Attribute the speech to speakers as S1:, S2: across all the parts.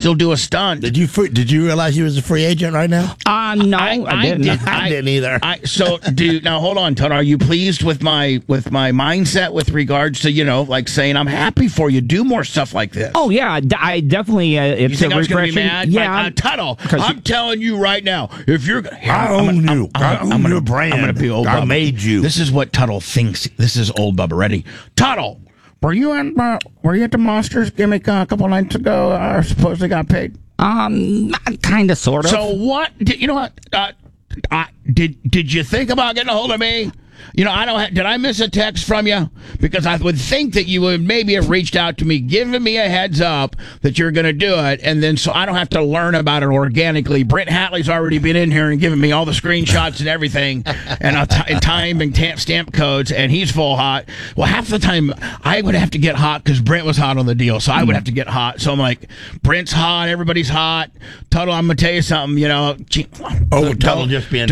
S1: still do a stunt.
S2: Did you realize you was a free agent right now?
S3: No, I didn't.
S2: I didn't either.
S1: Now hold on, Todd. Are you pleased with my mindset with regards to like saying I'm happy for you? Do more stuff like this.
S3: Oh yeah, I definitely. It's
S1: you think
S3: a
S1: I was going to be
S3: regression.
S1: mad?
S3: Yeah,
S1: Tuttle. I'm telling you right now. If you're,
S2: I own you. I own your brand.
S1: I'm going to be old.
S2: I
S1: Bubba.
S2: made you.
S1: This is what Tuttle thinks. This is old Bubba. Ready? Tuttle. Were you at the Monsters gimmick a couple nights ago? I supposedly got paid.
S3: Kind of, sort of.
S1: So what? You know what? Did you think about getting a hold of me? Did I miss a text from you? Because I would think that you would maybe have reached out to me, giving me a heads up that you're going to do it, and then so I don't have to learn about it organically. Brent Hatley's already been in here and given me all the screenshots and everything, and time and stamp codes, and he's full hot. Well, half the time I would have to get hot because Brent was hot on the deal, so I would have to get hot. So I'm like, Brent's hot, everybody's hot. Tuttle, I'm going to tell you something.
S2: Tuttle just being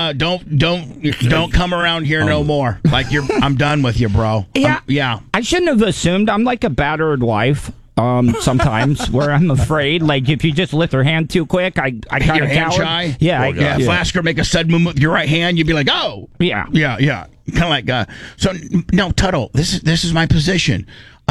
S1: don't come around here no more. Like I'm done with you, bro.
S3: Yeah. I shouldn't have assumed. I'm like a battered wife. Sometimes where I'm afraid, like if you just lift her hand too quick, I kind of
S1: hand shy.
S3: Yeah,
S1: If Lasker make a sudden movement with your right hand, you'd be like, oh, yeah. Kind of like so. No, Tuttle. This is my position.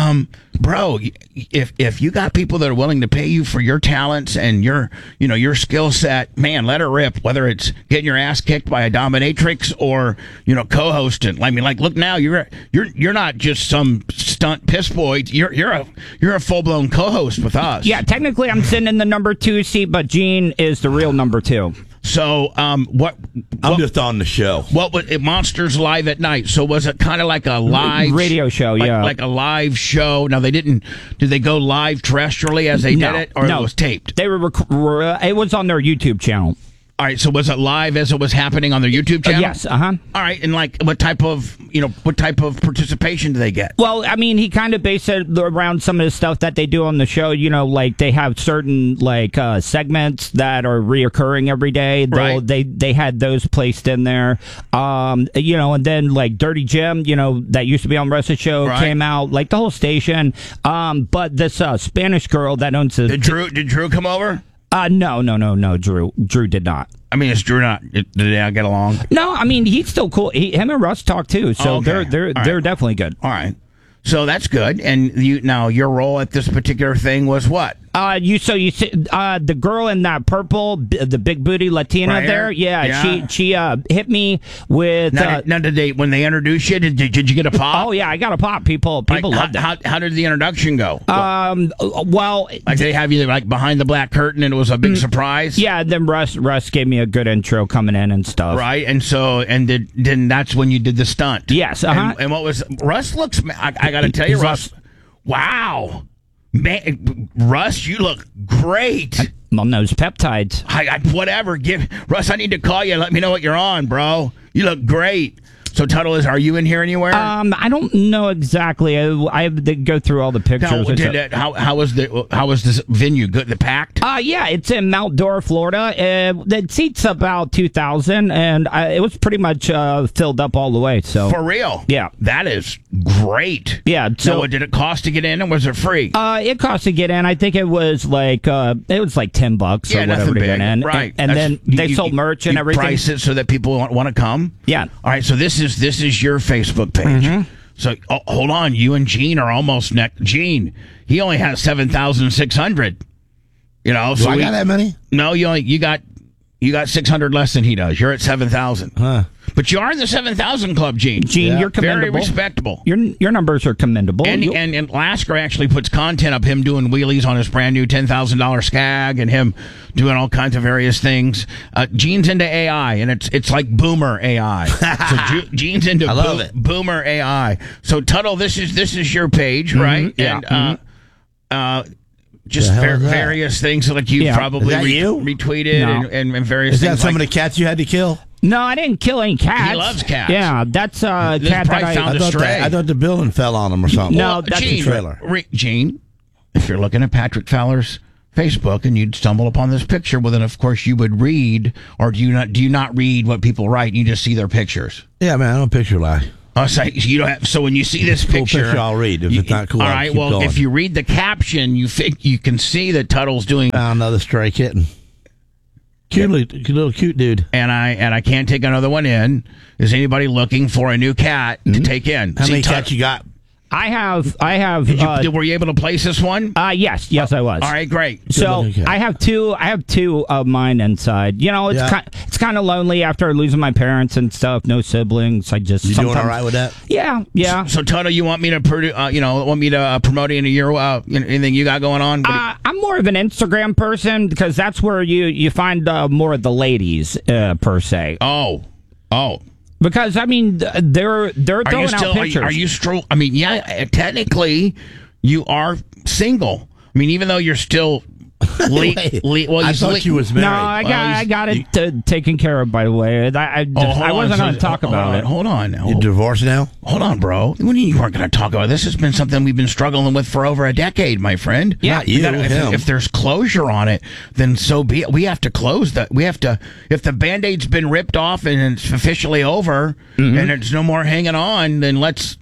S1: Bro, if you got people that are willing to pay you for your talents and your skill set, man, let her rip. Whether it's getting your ass kicked by a dominatrix or co-hosting. I mean, like, look now, you're not just some stunt piss boy. You're a full blown co-host with us.
S3: Yeah, technically, I'm sitting in the number 2 seat, but Gene is the real number 2.
S1: So, what?
S2: I'm just on the show.
S1: What was it? Monsters Live at Night? So was it kind of like a live
S3: radio show?
S1: Like a live show. Now did they go live terrestrially as they did it, or it was taped?
S3: They were. It was on their YouTube channel.
S1: All right, so was it live as it was happening on their YouTube channel?
S3: Yes,
S1: All right, and like what type of participation do they get?
S3: Well, I mean, he kind of based it around some of the stuff that they do on the show. Like they have certain segments that are reoccurring every day.
S1: Right.
S3: They had those placed in there. And then like Dirty Jim, that used to be on Wrestling Show came out, like the whole station. But this Spanish girl that owns the
S1: Did Drew come over?
S3: No. Drew did not.
S1: I mean, is Drew not? Did they not get along?
S3: No, I mean he's still cool. Him and Russ talk too, so they're definitely good.
S1: All right, so that's good. And your role at this particular thing was what?
S3: You see the girl in that purple, the big booty Latina
S1: right
S3: there. Yeah, she hit me with.
S1: Now, when they introduced you, did you get a pop?
S3: Oh yeah, I got a pop. People loved it.
S1: How did the introduction go?
S3: Well,
S1: like they have you like behind the black curtain, and it was a big surprise.
S3: Yeah, then Russ gave me a good intro coming in and stuff.
S1: Right, and so then that's when you did the stunt.
S3: Yes,
S1: and what was Russ looks? I got to tell you, Russ. Wow. Man, Russ, you look great.
S3: On those peptides.
S1: Whatever. Russ, I need to call you and let me know what you're on, bro. You look great. So, Tuttle, are you in here anywhere?
S3: I don't know exactly. I have to go through all the pictures.
S1: No, how was this venue? Good, the packed?
S3: Yeah, it's in Mount Dora, Florida. It seats about 2,000, and it was pretty much filled up all the way. So
S1: for real?
S3: Yeah,
S1: that is great.
S3: Yeah.
S1: So, what did it cost to get in, and was it free?
S3: It cost to get in. I think it was like $10 or whatever to get in.
S1: Right,
S3: and then they sold merch and everything.
S1: Price it so that people want to come.
S3: Yeah.
S1: All right. So this is your Facebook page. Mm-hmm. So hold on, you and Gene are almost neck. Gene, he only has 7,600. So
S2: I got that many?
S1: No, you got 600 less than he does. You're at 7,000.
S2: Huh.
S1: But you are in the 7,000 club, Gene.
S3: Gene, you're commendable.
S1: Very respectable.
S3: Your numbers are commendable.
S1: And Lasker actually puts content of him doing wheelies on his brand new $10,000 Skag and him doing all kinds of various things. Gene's into AI, and it's like boomer AI. So Gene's into boomer AI. So Tuttle, this is your page, right?
S3: Yeah.
S1: And just various things like you probably retweeted and various things.
S2: Is that some of the cats you had to kill?
S3: No, I didn't kill any cats.
S1: He loves cats.
S3: Yeah, that's a cat that
S2: I thought the building fell on him or something.
S3: No, that's
S1: Gene,
S3: a trailer.
S1: Gene, if you're looking at Patrick Fowler's Facebook and you'd stumble upon this picture, well, then of course you would read, or do you not read what people write? You just see their pictures.
S2: Yeah, man, I don't picture lie.
S1: Oh, so you don't have. So when you see this
S2: Cool
S1: picture,
S2: I'll read. If it's not cool,
S1: all
S2: I'll
S1: right.
S2: keep
S1: Well,
S2: going.
S1: if you read the caption, you can see that Tuttle's doing.
S2: Another stray kitten. Little cute dude.
S1: And I can't take another one in. Is anybody looking for a new cat to take in?
S2: How many cats you got?
S3: I have.
S1: Were you able to place this one?
S3: Yes, I was.
S1: All right, great.
S3: So
S2: looking cat.
S3: I have two of mine inside. You know, it's kind of lonely after losing my parents and stuff. No siblings. I just
S2: You doing
S3: sometimes,
S2: all right with that?
S3: Yeah.
S1: So Toto, you want me to promote any of your anything you got going on?
S3: I'm more of an Instagram person because that's where you find more of the ladies per se.
S1: Oh.
S3: Because I mean they're throwing out pictures.
S1: Are you I mean, yeah, technically you are single. I mean, even though you're still
S2: I thought you was married.
S3: No, I got it taken care of. By the way, I wasn't going to talk about it.
S1: Hold on.
S2: You divorced now?
S1: Hold on, bro. What do you mean you weren't going to talk about it? This has been something we've been struggling with for over a decade, my friend.
S3: Yeah,
S2: Not you, him.
S1: If there's closure on it, then so be it. We have to close that. We have to. If the Band-Aid's been ripped off and it's officially over, and there's no more hanging on, then let's.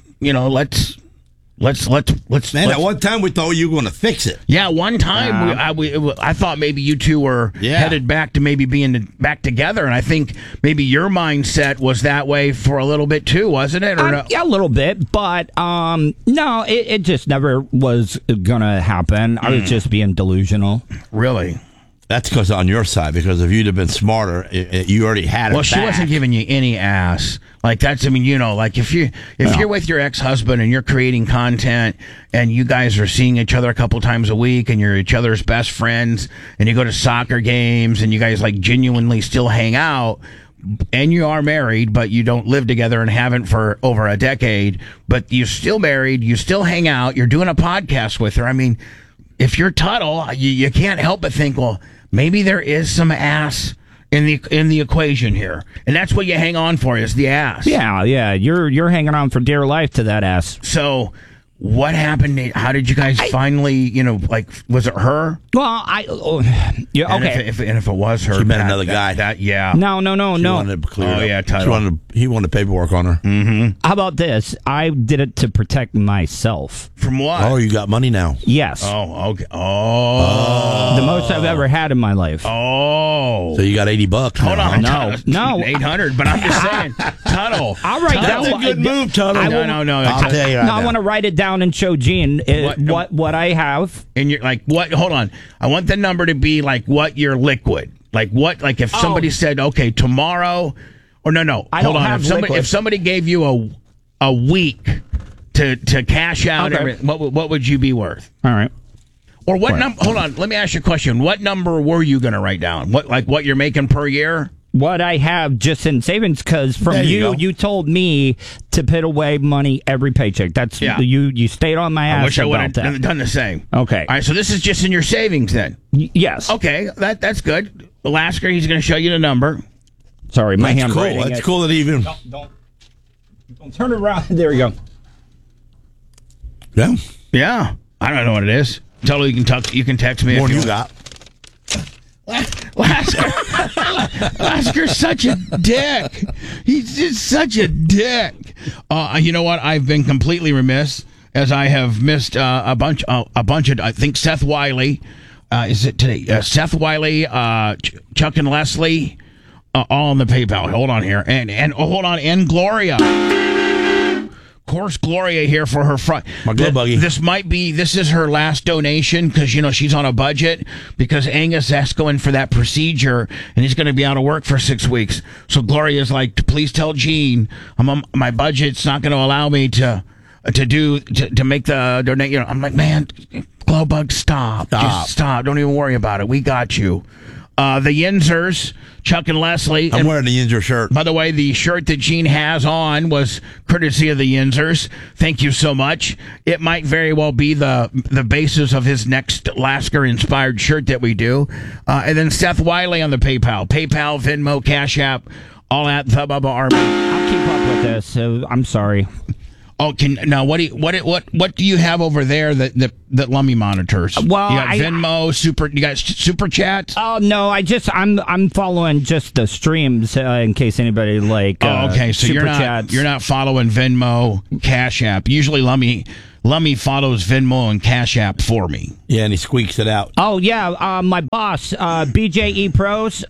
S2: Man, at one time we thought you were going to fix it.
S1: Yeah, one time I thought maybe you two were headed back to maybe being back together, and I think maybe your mindset was that way for a little bit too, wasn't it? Or no?
S3: Yeah, a little bit, but no, it just never was gonna happen. I was just being delusional.
S1: Really?
S2: That's because on your side, because if you'd have been smarter, you already had it.
S1: Well, she wasn't giving you any ass. Like that's, I mean, like if you're with your ex-husband and you're creating content and you guys are seeing each other a couple times a week and you're each other's best friends and you go to soccer games and you guys like genuinely still hang out and you are married, but you don't live together and haven't for over a decade, but you're still married, you still hang out, you're doing a podcast with her. I mean, if you're Tuttle, you can't help but think, well, maybe there is some ass in the equation here, and that's what you hang on for is the ass.
S3: Yeah, you're hanging on for dear life to that ass.
S1: So, what happened? How did you guys finally? Was it her?
S3: Well, yeah, okay.
S1: If it was her,
S2: She met another guy.
S3: No.
S2: She wanted to clear it up.
S1: Yeah, Tuttle.
S2: He wanted paperwork on her.
S1: Mm-hmm.
S3: How about this? I did it to protect myself.
S1: From what?
S2: Oh, you got money now.
S3: Yes.
S1: Oh, okay. Oh.
S3: The most I've ever had in my life.
S1: Oh.
S2: So you got $80.
S1: Hold
S2: now,
S1: on.
S2: huh?
S3: No.
S1: 800. But I'm just saying, Tuttle.
S3: I'll write
S2: That's
S3: down.
S2: a good move, Tuttle.
S1: No.
S2: I'll tell you right
S3: No, I
S2: now.
S3: want to write it down and show Gene what I have.
S1: And you're like, what? Hold on. I want the number to be like what your liquid. Like what? Like if somebody said, okay, tomorrow, or no.
S3: I
S1: Hold
S3: don't
S1: on.
S3: have
S1: If somebody gave you a week to cash out,
S3: Okay.
S1: what would you be worth?
S3: All right.
S1: Or what number? Hold on. Let me ask you a question. What number were you going to write down? What you're making per year?
S3: What I have just in savings, because from
S2: There you go.
S3: you told me to put away money every paycheck. That's you stayed on my ass.
S1: I wish I would
S3: about
S1: have
S3: that.
S1: done the same.
S3: Okay.
S1: All right. So this is just in your savings then.
S3: Yes.
S1: Okay. That's good. Alaska, he's going to show you the number.
S3: Sorry, my
S2: That's cool.
S3: handwriting.
S2: That's cool that he even.
S3: Don't turn it around. There you go.
S2: Yeah.
S1: Yeah. I don't know what it is. Tell you can text me.
S2: More
S1: if
S2: than
S1: you
S2: you
S1: want.
S2: got.
S1: Lasker's such a dick. He's just such a dick. You know what? I've been completely remiss as I have missed a bunch of. I think Seth Wiley. Is it today? Seth Wiley, Chuck and Leslie, all on the PayPal. Hold on here, and hold on, and Gloria. Of course, Gloria here for her front.
S2: My glow buggy.
S1: This is her last donation because she's on a budget because Angus is going for that procedure and he's going to be out of work for 6 weeks. So Gloria's like, please tell Gene, my budget's not going to allow me to make the donation. I'm like, man, Glowbug, stop. Just stop. Don't even worry about it. We got you. The Yinzers, Chuck and Leslie.
S2: I'm wearing the Yinzer shirt.
S1: By the way, the shirt that Gene has on was courtesy of the Yinzers. Thank you so much. It might very well be the basis of his next Lasker-inspired shirt that we do. And then Seth Wiley on the PayPal, Venmo, Cash App, all at the Bubba Army.
S3: I'll keep up with this. So I'm sorry.
S1: Oh, what do you have over there that Lummy monitors?
S3: Well,
S1: you got Venmo, you got Super Chat.
S3: Oh no, I'm following just the streams in case anybody like.
S1: Okay, so
S3: Super Chats.
S1: you're not following Venmo, Cash App. Usually Lummy follows Venmo and Cash App for me.
S2: Yeah, and he squeaks it out.
S3: Oh yeah, my boss, BJE Pros.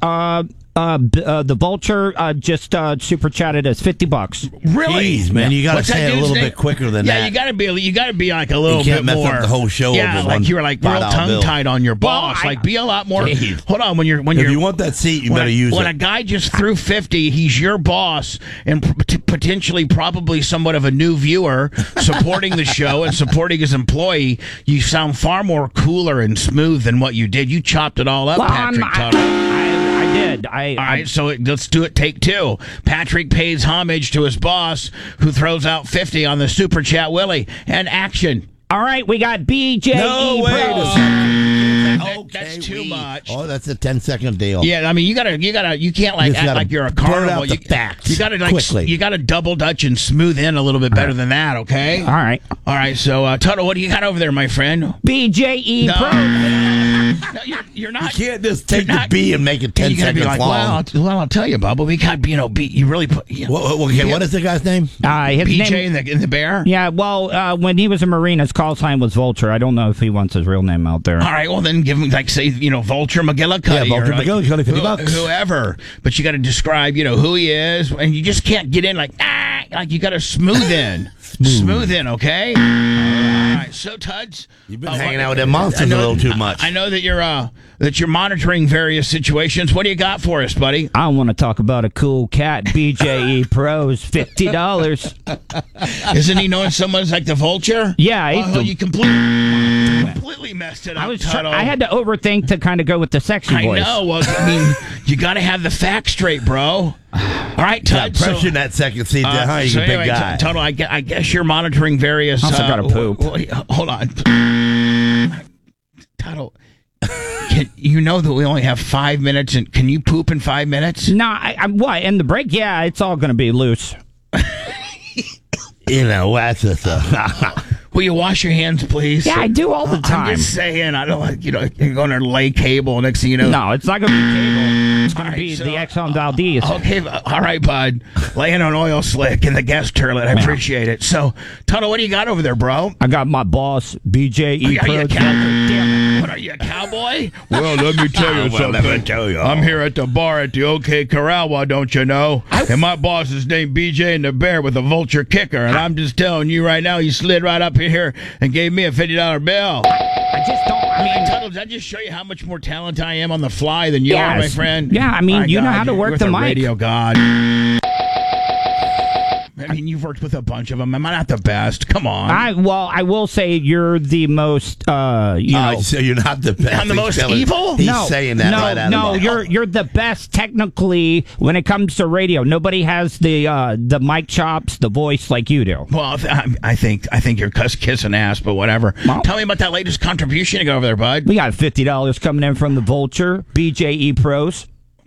S3: The Vulture just super chatted us $50.
S1: Really?
S2: Jeez, man, you got to say it a little bit quicker than that.
S1: Yeah, you got to be like a little bit more.
S2: You can't mess up the whole show.
S1: Yeah,
S2: over
S1: like you were like real tongue tied on your boss.
S3: Well,
S1: like be a lot more.
S2: Jeez.
S1: Hold on, when
S2: if you want that seat, you better use it.
S1: When a guy just threw 50, he's your boss and potentially probably somewhat of a new viewer supporting the show and supporting his employee. You sound far more cooler and smooth than what you did. You chopped it all up, Patrick Tuttle.
S3: I did.
S1: All right, so let's do it. Take two. Patrick pays homage to his boss, who throws out 50 on the Super Chat Willie. And action.
S3: All right, we got BJE
S2: No, wait
S3: Pro.
S2: a second.
S1: That's too much.
S2: Oh, that's a 10-second deal.
S1: Yeah, I mean, you can't like act like you're a carnival.
S2: You
S1: gotta like
S2: quickly.
S1: you gotta double dutch and smooth in a little bit better than that. Okay.
S3: All right.
S1: So Tuttle, what do you got over there, my friend?
S3: BJE
S1: No.
S3: Pro.
S1: No, you're not.
S2: You can't just take the B and make it 10
S1: you gotta
S2: seconds
S1: be like,
S2: long.
S1: well, I'll tell you, Bubba. We got you really put.
S2: What is the guy's name?
S3: His
S1: BJ
S3: name,
S1: in the bear.
S3: yeah, well, when he was a Marine, his call sign was Vulture. I don't know if he wants his real name out there.
S1: All right, well then give him say Vulture McGillicuddy.
S2: Yeah, Vulture McGillicuddy, $50.
S1: Whoever, but you got to describe who he is, and you just can't get in like you got to smooth in, smooth in, okay? All right, so Tuds,
S2: you've been hanging out with them monsters a little too much.
S1: I know that you're monitoring various situations. What do you got for us, buddy?
S3: I want to talk about a cool cat. BJE Pros, $50.
S1: Isn't he knowing someone's like the Vulture?
S3: Yeah,
S1: you completely messed it up.
S3: I had to overthink to kind of go with the sexy voice.
S1: I know. Well, I mean, you got to have the facts straight, bro. All right, Todd.
S2: Pressure in that second seat. You big guy.
S1: Tuttle, I guess you're monitoring various.
S3: Also got to poop.
S1: Hold on, Tuttle. You know that we only have 5 minutes, and can you poop in 5 minutes?
S3: No, what? In the break? Yeah, it's all going to be loose.
S2: That's the stuff.
S1: Will you wash your hands, please?
S3: Yeah, I do all the time.
S1: I'm just saying, I don't like, you're going to lay cable. Next thing you know.
S3: No, it's not going to be cable. It's going to be the Exxon Valdez.
S1: Okay, all right, bud. Laying on oil slick in the guest toilet. I appreciate it. So, Tuttle, what do you got over there, bro?
S3: I got my boss, BJE Pro.
S1: What are you, a cowboy? Well, let me tell you something. I'm here at the bar at the OK Corral, why don't you know? And my boss is named BJ and the Bear with a Vulture kicker. And I'm just telling you right now, he slid right up here and gave me a $50 bill.
S3: I just don't.
S1: Tuttle, does that just show you how much more talented I am on the fly than you are, my friend?
S3: Yeah, I mean, you know how to work the mic.
S1: Radio god. I mean, you've worked with a bunch of them. Am I not the best? Come on.
S3: I will say you're the most.
S2: So you're not the best.
S1: I'm the most evil.
S2: He's saying that right out of the mouth.
S3: You're the best technically when it comes to radio. Nobody has the mic chops, the voice like you do.
S1: Well, I think you're kissing ass, but whatever. Well, tell me about that latest contribution you got over there, bud.
S3: We got $50 coming in from the Vulture, BJE Pros.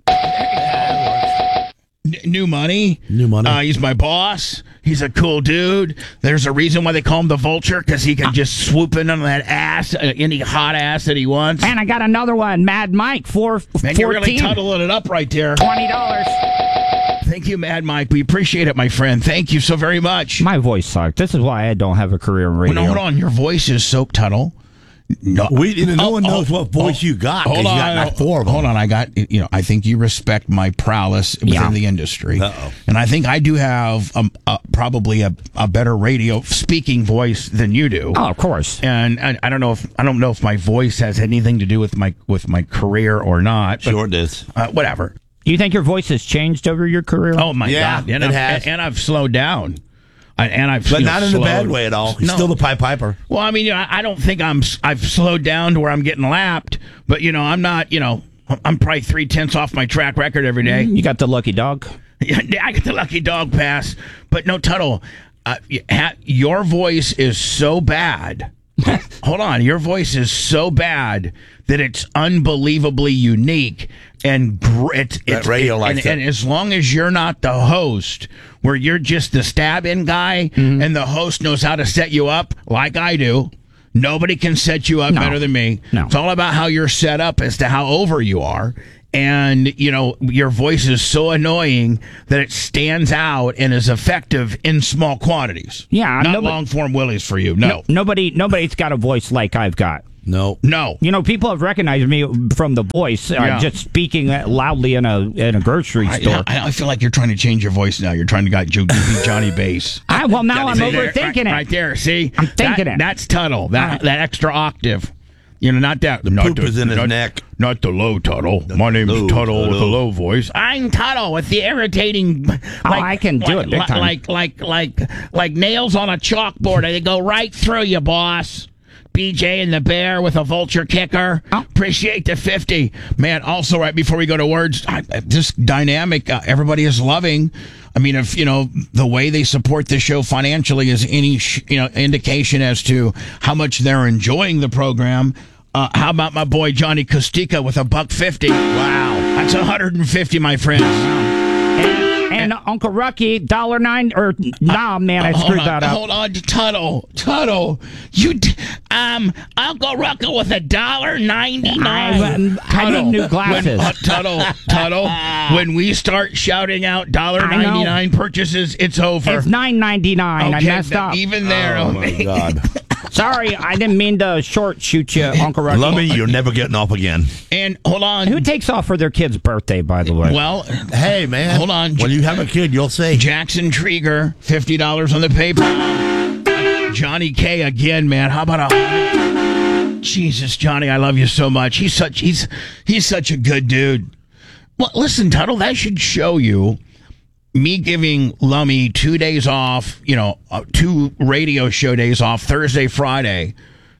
S1: New money. He's my boss. He's a cool dude. There's a reason why they call him the Vulture, because he can just swoop in on that ass, any hot ass that he wants.
S3: And I got another one, Mad Mike, $14.
S1: You're really tuddling it up right there.
S3: $20.
S1: Thank you, Mad Mike. We appreciate it, my friend. Thank you so very much.
S3: My voice sucked. This is why I don't have a career in radio.
S1: Well, no, hold on. Your voice is Soap Tuttle.
S2: No, no one knows what voice you got.
S1: Hold on,
S2: you got 4 of them.
S1: Hold on. I got, I think you respect my prowess within the industry.
S2: Uh-oh.
S1: And I think I do have probably a better radio speaking voice than you do.
S3: Oh, of course.
S1: And I don't know if my voice has anything to do with my career or not.
S2: Sure it is.
S1: Whatever.
S3: You think your voice has changed over your career?
S1: Oh my God!
S2: And it has.
S1: And I've slowed down.
S2: But not in a bad way at all. He's still the Pied Piper.
S1: Well, I mean, I don't think I've slowed down to where I'm getting lapped, but I'm not. I'm probably 3/10 off my track record every day.
S3: You got the lucky dog.
S1: Yeah, I got the lucky dog pass. But no, Tuttle, your voice is so bad Hold on. Your voice is so bad that it's unbelievably unique. And it's
S2: radio likes it.
S1: And as long as you're not the host, where you're just the stab-in guy, and the host knows how to set you up like I do, nobody can set you up better than me.
S3: No.
S1: It's all about how you're set up as to how over you are. And, your voice is so annoying that it stands out and is effective in small quantities.
S3: Yeah.
S1: Not long-form willies for you, no.
S3: Nobody's got a voice like I've got.
S2: No.
S3: People have recognized me from the voice, just speaking loudly in a grocery store.
S1: I feel like you're trying to change your voice now. You're trying to be Johnny Bass.
S3: I'm overthinking it.
S1: Right there, see?
S3: I'm thinking it.
S1: That's Tuttle, that extra octave. Not that.
S2: The poop is in his neck.
S1: Not the low Tuttle. My name's Tuttle with a low voice. I'm Tuttle with the irritating.
S3: I can do it big time.
S1: Like nails on a chalkboard. They go right through you, boss. BJ and the Bear with a vulture kicker. Appreciate the 50. Man, also right before we go to words, this dynamic everybody is loving. I mean, if, the way they support the show financially is any, indication as to how much they're enjoying the program. How about my boy Johnny Kostika with $1.50? Wow. That's $150, my friends.
S3: And Uncle Rucky, $1.09 or man, I screwed that up.
S1: Hold on, Tuttle, Uncle Rucky with $1.99.
S3: I need new glasses.
S1: Tuttle. When we start shouting out $1.99 purchases, it's over.
S3: It's $9.99.
S1: Okay,
S3: I messed up.
S1: Even there.
S2: Oh my God.
S3: Sorry, I didn't mean to short shoot you, Uncle Rucky.
S2: Lummy, you're never getting off again.
S1: And hold on.
S3: Who takes off for their kid's birthday, by the way?
S1: Well,
S2: hey, man.
S1: Hold on.
S2: When you have a kid, you'll say.
S1: Jackson Trieger, $50 on the paper. Johnny K again, man. How about Jesus, Johnny, I love you so much. He's such a good dude. Well, listen, Tuttle, that should show you me giving Lummy 2 days off, 2 radio show days off, Thursday, Friday,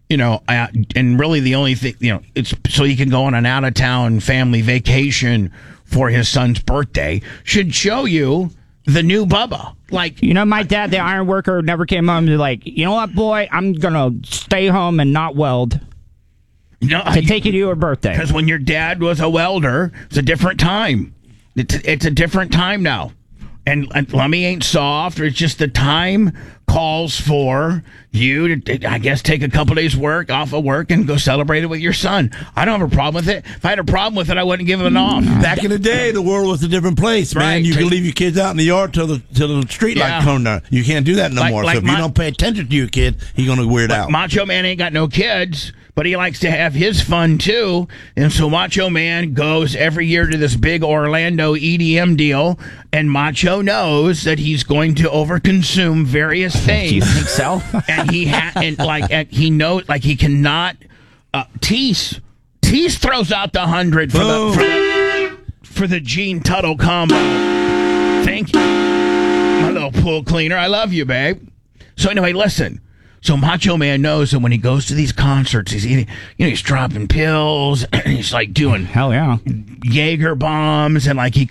S1: and really the only thing, it's so he can go on an out-of-town family vacation for his son's birthday, should show you the new Bubba. Like,
S3: my dad, the iron worker, never came home and be like, you know what, boy, I'm going to stay home and not weld. To take you to your birthday.
S1: Because when your dad was a welder, it's a different time. It's a different time now. And Lummy ain't soft, or it's just the time calls for you to, I guess, take a couple days off of work and go celebrate it with your son. I don't have a problem with it. If I had a problem with it, I wouldn't give him off.
S2: Back in the day, the world was a different place, man.
S1: Right.
S2: You could leave your kids out in the yard till the street light come down. You can't do that no more. So if you don't pay attention to your kid, he's going to weird out.
S1: Macho Man ain't got no kids, but he likes to have his fun too. And so Macho Man goes every year to this big Orlando EDM deal, and Macho knows that he's going to overconsume various things.
S3: Do you think so?
S1: And he he knows, like, he cannot. Tease throws out the 100 for the Gene Tuttle combo. Thank you, my little pool cleaner. I love you, babe. So anyway, listen. So Macho Man knows that when he goes to these concerts, he's eating, he's dropping pills, and he's like doing
S3: hell yeah
S1: Jaeger bombs, and like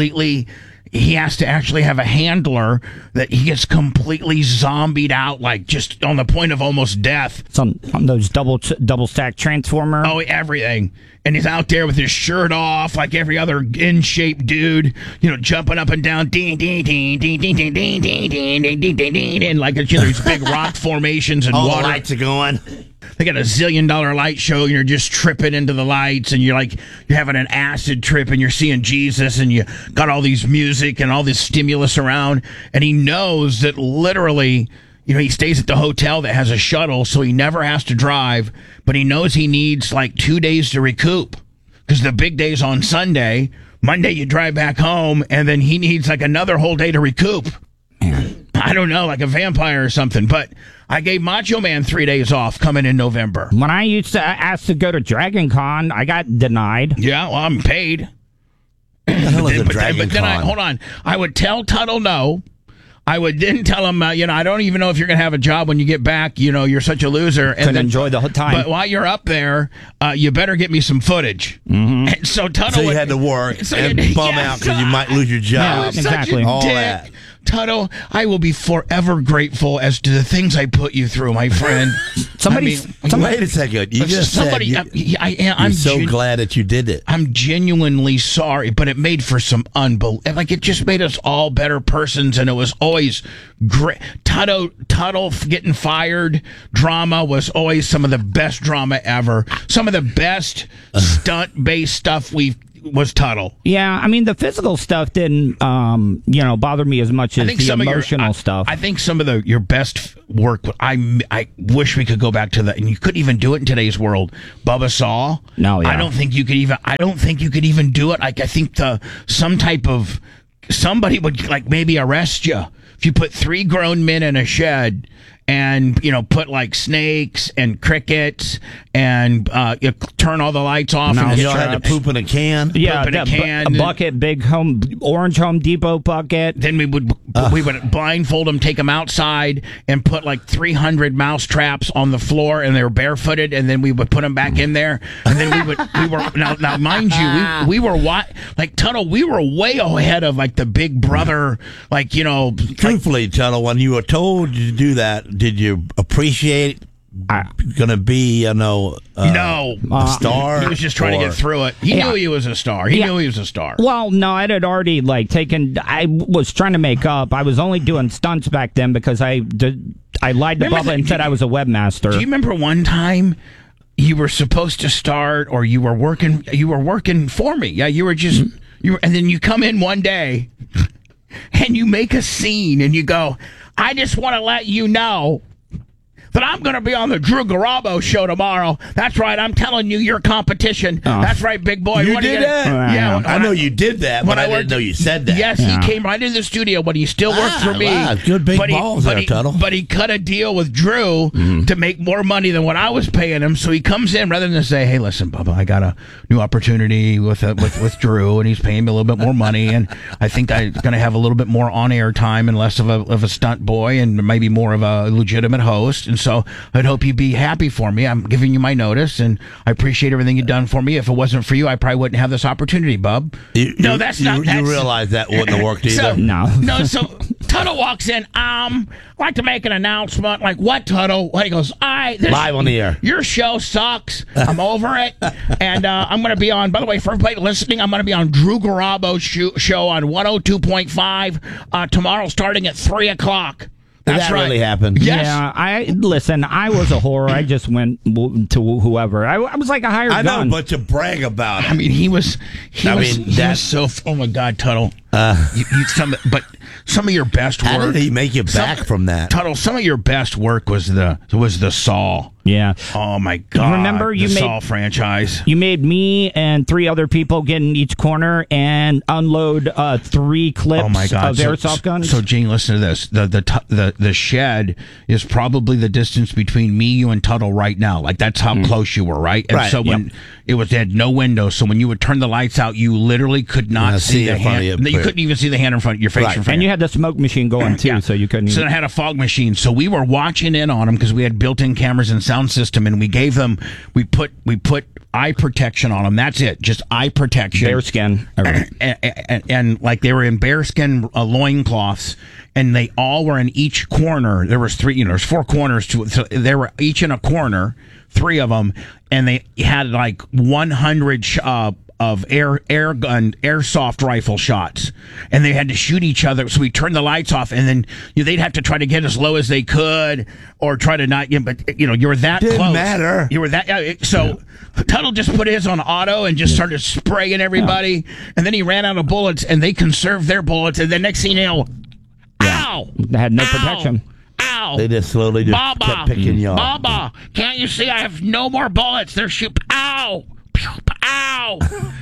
S1: he has to actually have a handler that he gets completely zombied out, like just on the point of almost death.
S3: On those double stack transformer.
S1: Oh, everything. And he's out there with his shirt off, like every other in shape dude, jumping up and down, ding ding ding ding ding ding ding ding ding ding ding ding ding, and like these big rock formations and
S2: all
S1: water.
S2: The lights are going.
S1: They got $1 zillion light show, and you're just tripping into the lights, and you're having an acid trip, and you're seeing Jesus, and you got all these music and all this stimulus around, and he knows that literally, he stays at the hotel that has a shuttle, so he never has to drive, but he knows he needs like 2 days to recoup, because the big day's on Sunday. Monday you drive back home, and then he needs like another whole day to recoup. I don't know, like a vampire or something, but I gave Macho Man 3 days off coming in November.
S3: When I used to ask to go to Dragon Con, I got denied.
S1: Yeah, well, I'm paid.
S2: What the hell is a Dragon Con?
S1: Hold on. I would tell Tuttle no. I would then tell him, I don't even know if you're going to have a job when you get back. You're such a loser.
S3: Couldn't enjoy the whole time.
S1: But while you're up there, you better get me some footage. Mm-hmm. And so Tuttle
S2: you had to work and bum out because you might lose your job.
S3: Yeah, exactly.
S1: All
S2: that.
S1: Tuttle, I will be forever grateful as to the things I put you through, my friend.
S2: Wait a second. You just said I'm so glad that you did it.
S1: I'm genuinely sorry, but it made for some like it just made us all better persons, and it was always great. Tuttle getting fired drama was always some of the best drama ever. Some of the best stunt-based stuff was Tuttle.
S3: Yeah, I mean, the physical stuff didn't, bother me as much as the emotional stuff.
S1: I think some of your best work, I wish we could go back to that, and you couldn't even do it in today's world. Bubba Saw.
S3: No, yeah.
S1: I don't think you could even do it. Like, I think somebody would, like, maybe arrest you if you put 3 grown men in a shed and, put like snakes and crickets and you turn all the lights off.
S2: No,
S1: and
S2: you had to poop in a can.
S3: Yeah, a bucket, big orange Home Depot bucket.
S1: Then we would blindfold them, take them outside, and put like 300 mouse traps on the floor, and they were barefooted, and then we would put them back in there, and then we were now mind you, we were like Tuttle, we were way ahead of like the Big Brother, like
S2: Truthfully, Tuttle, when you were told to do that, did you appreciate going to be,
S1: no,
S2: a star?
S1: He was just trying to get through it. He knew he was a star. He knew he was a star.
S3: Well, no, I had already I was trying to make up. I was only doing stunts back then because I lied to Bubba and said I was a webmaster.
S1: Do you remember one time you were supposed to start, or you were working for me? Yeah, you were just and then you come in one day and you make a scene and you go, I just want to let you know that I'm going to be on the Drew Garabo show tomorrow. That's right. I'm telling you, your competition. That's right, big boy.
S2: You did that?
S1: Yeah.
S2: I know you did that, but I didn't know you said that.
S1: Yes, he came right into the studio, but he still worked for me.
S2: Wow, good big balls there, Tuttle.
S1: But he cut a deal with Drew to make more money than what I was paying him. So he comes in rather than say, hey, listen, Bubba, I got a new opportunity with Drew, and he's paying me a little bit more money, and I think I'm going to have a little bit more on-air time and less of a stunt boy and maybe more of a legitimate host. And so I'd hope you'd be happy for me. I'm giving you my notice, and I appreciate everything you've done for me. If it wasn't for you, I probably wouldn't have this opportunity, bub.
S2: You realize that wouldn't have worked either?
S1: No, so Tuttle walks in. I'd like to make an announcement. Like, what, Tuttle? He goes,
S2: live on the air.
S1: Your show sucks. I'm over it. And I'm going to be on, by the way, for everybody listening, I'm going to be on Drew Garabo's show on 102.5 tomorrow starting at 3 o'clock.
S2: That's right. Really happened.
S1: Yes.
S3: Yeah, I was a whore. I just went to whoever. I was like a hired gun.
S2: I know, but to brag about it.
S1: I mean, he was so. Oh my God, Tuttle. But some of your best work.
S2: How did he make you back from that?
S1: Tuttle, some of your best work was the Saw.
S3: Yeah.
S1: Oh my God.
S3: Remember
S1: the Saw franchise?
S3: You made me and 3 other people get in each corner and unload 3 clips of airsoft guns.
S1: So Gene, listen to this. The shed is probably the distance between me, you, and Tuttle right now. Like, that's how close you were, right? And so when it had no windows, so when you would turn the lights out, you literally could not see the hand. You couldn't even see the hand in front of your face. Right.
S3: And you had the smoke machine going too, so you couldn't.
S1: So it had a fog machine. So we were watching in on them because we had built-in cameras and sound system, and we gave them. We put eye protection on them. That's it, just eye protection.
S3: Bearskin,
S1: and like they were in bearskin loincloths, and they all were in each corner. There was 3. There's 4 corners to it. So they were each in a corner, 3 of them, and they had like 100 of airsoft rifle shots, and they had to shoot each other. So we turned the lights off, and then they'd have to try to get as low as they could, or try to not. But you were that
S2: Didn't
S1: close.
S2: Matter.
S1: You were that. So Tuttle just put his on auto and just started spraying everybody, and then he ran out of bullets, and they conserved their bullets, and the next thing you know, ow!
S3: They had no protection.
S1: Ow!
S2: They just slowly kept picking you off.
S1: Baba, can't you see I have no more bullets? They're shoot. Ow! Ow!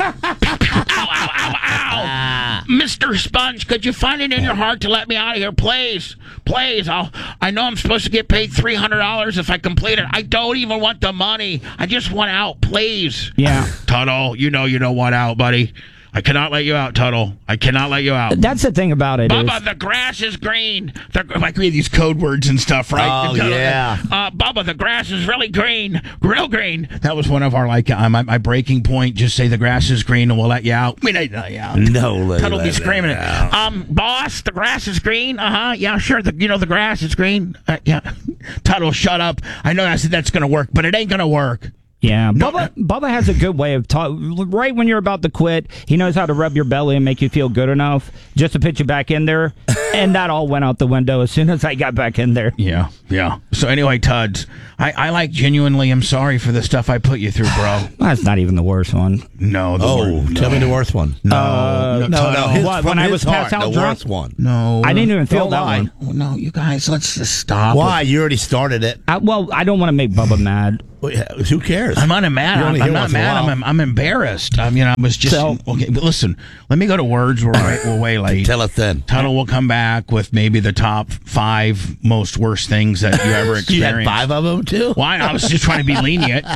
S1: Ow! Mr. Sponge, could you find it in your heart to let me out of here, please? Please. I know I'm supposed to get paid $300 if I complete it. I don't even want the money. I just want out, please.
S3: Yeah.
S1: Tuttle, you don't want out, buddy. I cannot let you out, Tuttle. I cannot let you out.
S3: That's the thing about it.
S1: Bubba, the grass is green. Like we have these code words and stuff, right?
S2: Oh, yeah.
S1: Bubba, the grass is really green. Real green. That was one of our, my breaking point. Just say the grass is green and we'll let you out. We let you out.
S2: No,
S1: Tuttle be screaming it. Boss, the grass is green? Yeah, sure. The grass is green. Yeah. Tuttle, shut up. I know I said that's going to work, but it ain't going to work.
S3: Yeah, Bubba has a good way of talking. Right when you're about to quit, he knows how to rub your belly and make you feel good enough just to put you back in there. And that all went out the window as soon as I got back in there.
S1: Yeah. So anyway, Tuds, I genuinely am sorry for the stuff I put you through, bro.
S3: That's not even the worst one.
S1: No.
S2: Tell me the worst one.
S1: No.
S3: When I was passed out
S2: the
S3: drunk?
S2: worst one.
S1: No.
S3: I didn't even feel that
S1: one.
S3: one.
S1: No, you guys, let's just stop.
S2: Why? You already started it.
S3: I don't want to make Bubba mad.
S2: Who cares?
S1: I'm not mad. I'm not mad. I'm embarrassed. I was just okay. But listen, let me go to words. We're way late.
S2: Tell us then.
S1: Tuttle will come back with maybe the top 5 most worst things that you ever experienced.
S2: You had 5 of them too.
S1: Why? I was just trying to be lenient.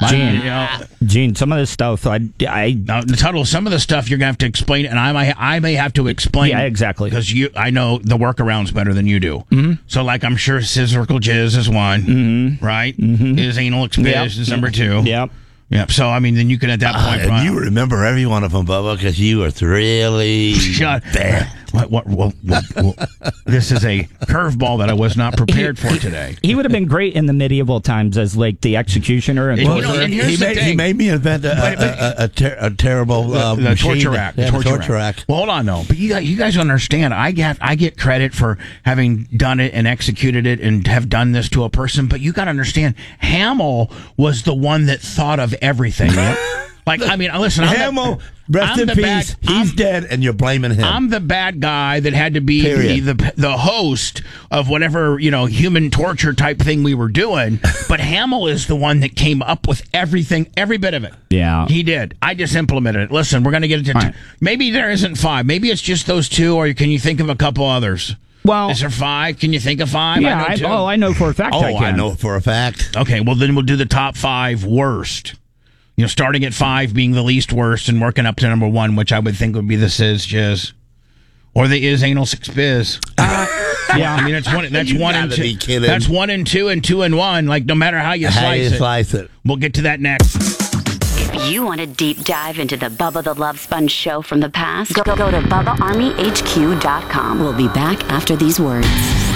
S3: Gene, some of this stuff,
S1: Tuttle, some of the stuff you're gonna have to explain, and I may have to explain.
S3: Yeah, exactly.
S1: Because I know the workarounds better than you do.
S3: Mm-hmm.
S1: So, I'm sure scissorical jizz is one, right? Mm-hmm. Is anal expiz is number 2. Yep. So, then you can at that point.
S2: And you remember every one of them, Bubba, because you were really bad.
S1: Well, this is a curveball that I was not prepared for today.
S3: He would have been great in the medieval times as the executioner. And
S2: he made me invent a terrible
S1: the torture rack.
S2: The torture rack.
S1: Well, hold on, though. But you guys understand, I get credit for having done it and executed it and have done this to a person. But you got to understand, Hamill was the one that thought of everything. Listen,
S2: Hamill, rest in peace. He's dead, and you're blaming him.
S1: I'm the bad guy that had to be the host of whatever human torture type thing we were doing. But Hamill is the one that came up with everything, every bit of it.
S3: Yeah,
S1: he did. I just implemented it. Listen, we're going to get into right. Maybe there isn't 5. Maybe it's just those 2, or can you think of a couple others?
S3: Well,
S1: is there 5? Can you think of 5?
S3: Yeah, I know for a fact.
S2: I know for a fact.
S1: Okay, well then we'll do the top 5 worst. Starting at 5 being the least worst and working up to number 1, which I would think would be the Sizz Jizz. Or the Is Anal Six Biz.
S3: Yeah.
S1: That's 1 and 2. That's 1 and 2 and 2 and 1. No matter how you slice it. We'll get to that next.
S4: If you want a deep dive into the Bubba the Love Sponge show from the past, go to BubbaArmyHQ.com. We'll be back after these words.